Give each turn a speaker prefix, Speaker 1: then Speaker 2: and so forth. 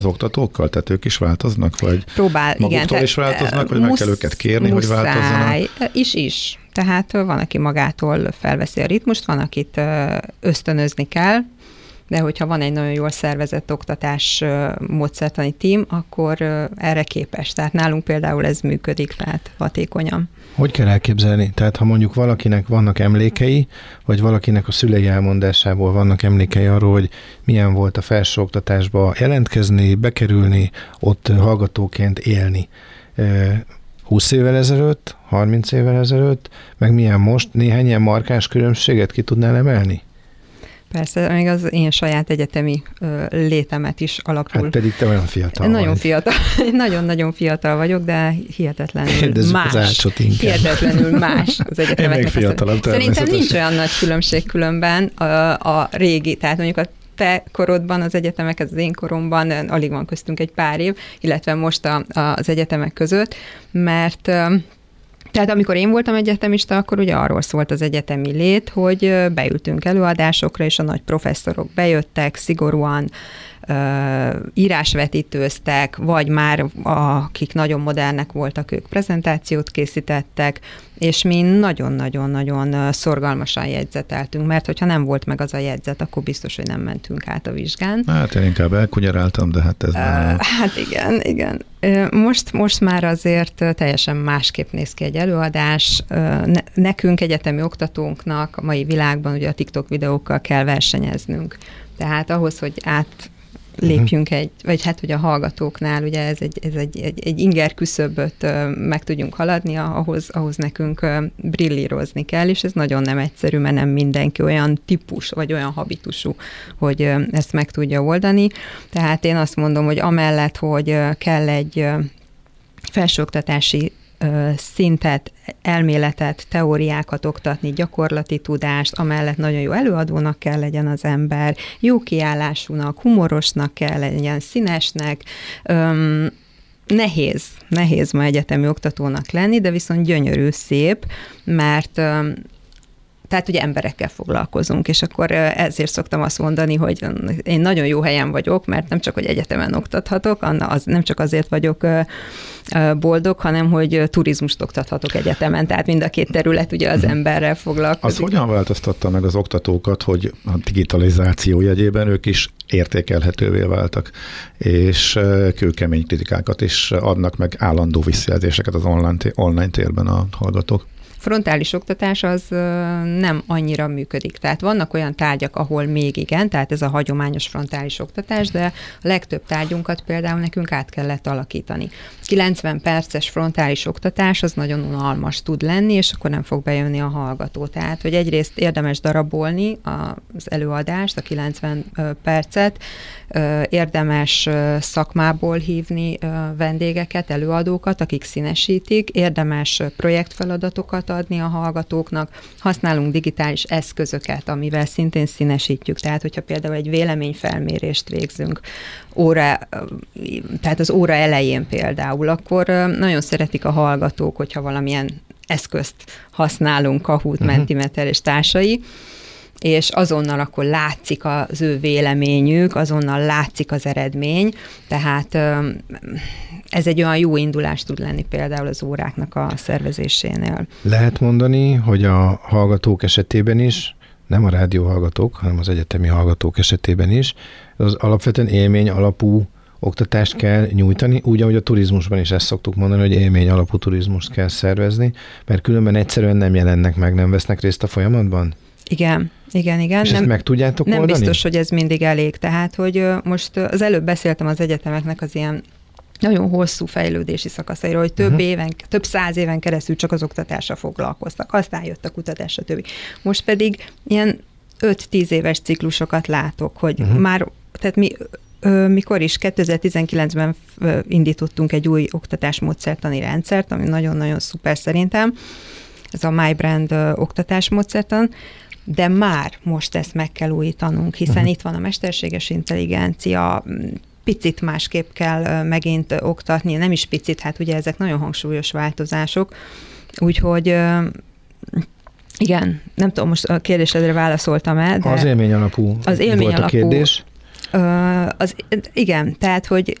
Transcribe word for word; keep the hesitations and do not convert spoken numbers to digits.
Speaker 1: az oktatókkal? Tehát ők is változnak? Vagy
Speaker 2: Próbál,
Speaker 1: maguktól
Speaker 2: igen,
Speaker 1: is változnak, vagy musz, meg kell őket kérni,
Speaker 2: muszáj,
Speaker 1: hogy változzanak?
Speaker 2: Is, is. Tehát van, aki magától felveszi a ritmust, van, akit ösztönözni kell, de hogyha van egy nagyon jól szervezett oktatás módszertani tím, akkor erre képes. Tehát nálunk például ez működik, tehát hatékonyan.
Speaker 3: Hogy kell elképzelni? Tehát ha mondjuk valakinek vannak emlékei, vagy valakinek a szülei elmondásából vannak emlékei arról, hogy milyen volt a felsőoktatásba jelentkezni, bekerülni, ott hallgatóként élni. húsz évvel ezelőtt, harminc évvel ezelőtt, meg milyen most, néhány ilyen markáns különbséget ki tudnál emelni?
Speaker 2: Persze, még az én saját egyetemi ö, létemet is alapul.
Speaker 3: Hát pedig te olyan fiatal
Speaker 2: Nagyon
Speaker 3: vagy.
Speaker 2: fiatal, nagyon-nagyon fiatal vagyok, de hihetetlenül
Speaker 3: Kérdezzük
Speaker 2: más.
Speaker 3: Az Ácsot inkább.
Speaker 2: Hihetetlenül más az egyetemeknek.
Speaker 1: Én még fiatalabb,
Speaker 2: Szerintem nincs olyan nagy különbség különben a, a régi, tehát mondjuk a te korodban az egyetemek, ez az én koromban, alig van köztünk egy pár év, illetve most a, a, az egyetemek között, mert tehát amikor én voltam egyetemista, akkor ugye arról szólt az egyetemi lét, hogy beültünk előadásokra, és a nagy professzorok bejöttek, szigorúan uh, írásvetítőztek, vagy már akik nagyon modernek voltak, ők prezentációt készítettek, és mi nagyon-nagyon-nagyon szorgalmasan jegyzeteltünk, mert hogyha nem volt meg az a jegyzet, akkor biztos, hogy nem mentünk át a vizsgán.
Speaker 1: Hát én inkább elkunyaráltam, de hát ez uh, nem...
Speaker 2: Hát igen, igen. Most, most már azért teljesen másképp néz ki egy előadás. Nekünk, egyetemi oktatónknak a mai világban ugye a TikTok videókkal kell versenyeznünk. Tehát ahhoz, hogy át lépjünk egy, vagy hát hogy a hallgatóknál, ugye ez egy, ez egy, egy, egy inger küszöböt meg tudjunk haladni, ahhoz, ahhoz nekünk brillírozni kell, és ez nagyon nem egyszerű, mert nem mindenki olyan típus, vagy olyan habitusú, hogy ezt meg tudja oldani. Tehát én azt mondom, hogy amellett, hogy kell egy felsőoktatási szintet, elméletet, teóriákat oktatni, gyakorlati tudást, amellett nagyon jó előadónak kell legyen az ember, jó kiállásúnak, humorosnak kell legyen, színesnek, öm, nehéz, nehéz ma egyetemi oktatónak lenni, de viszont gyönyörű, szép, mert öm, tehát ugye emberekkel foglalkozunk, és akkor ezért szoktam azt mondani, hogy én nagyon jó helyen vagyok, mert nem csak, hogy egyetemen oktathatok, az nem csak azért vagyok boldog, hanem hogy turizmust oktathatok egyetemen, tehát mind a két terület ugye az emberrel foglalkozik.
Speaker 1: Az hogyan változtatta meg az oktatókat, hogy a digitalizáció jegyében ők is értékelhetővé váltak, és kőkemény kritikákat is adnak, meg állandó visszajelzéseket az online, online térben a hallgatók?
Speaker 2: Frontális oktatás az nem annyira működik. Tehát vannak olyan tárgyak, ahol még igen, tehát ez a hagyományos frontális oktatás, de a legtöbb tárgyunkat például nekünk át kellett alakítani. kilencven perces frontális oktatás az nagyon unalmas tud lenni, és akkor nem fog bejönni a hallgató. Tehát, hogy egyrészt érdemes darabolni az előadást, a kilencven percet, érdemes szakmából hívni vendégeket, előadókat, akik színesítik, érdemes projektfeladatokat adni a hallgatókóknak, használunk digitális eszközöket, amivel szintén színesítjük. Tehát, hogyha például egy véleményfelmérést végzünk óra, tehát az óra elején például, akkor nagyon szeretik a hallgatók, hogyha valamilyen eszközt használunk, Kahoot, uh-huh. Mentimeter és társai, és azonnal akkor látszik az ő véleményük, azonnal látszik az eredmény, tehát ez egy olyan jó indulás tud lenni például az óráknak a szervezésénél.
Speaker 3: Lehet mondani, hogy a hallgatók esetében is, nem a rádió hallgatók, hanem az egyetemi hallgatók esetében is, az alapvetően élmény alapú oktatást kell nyújtani, úgy, ahogy a turizmusban is ezt szoktuk mondani, hogy élmény alapú turizmust kell szervezni, mert különben egyszerűen nem jelennek meg, nem vesznek részt a folyamatban?
Speaker 2: Igen, igen, igen.
Speaker 3: És
Speaker 2: nem,
Speaker 3: ezt meg tudjátok
Speaker 2: nem
Speaker 3: oldani?
Speaker 2: Nem biztos, hogy ez mindig elég. Tehát, hogy most az előbb beszéltem az egyetemeknek az ilyen nagyon hosszú fejlődési szakaszairól, hogy több uh-huh. éven, több száz éven keresztül csak az oktatásra foglalkoztak, aztán jött a kutatás, stb. Most pedig ilyen öt-tíz éves ciklusokat látok, hogy uh-huh. már, tehát mi mikor is kétezer-tizenkilencben indítottunk egy új oktatásmódszertani rendszert, ami nagyon-nagyon szuper szerintem, ez a MyBrand oktatásmódszertan, de már most ezt meg kell újítanunk, hiszen uh-huh. itt van a mesterséges intelligencia, picit másképp kell megint oktatni, nem is picit, hát ugye ezek nagyon hangsúlyos változások, úgyhogy igen, nem tudom, most a kérdésedre válaszoltam el, de
Speaker 3: az élmény alapú
Speaker 2: az élmény
Speaker 3: volt
Speaker 2: alapú,
Speaker 3: a kérdés.
Speaker 2: Az, igen, tehát, hogy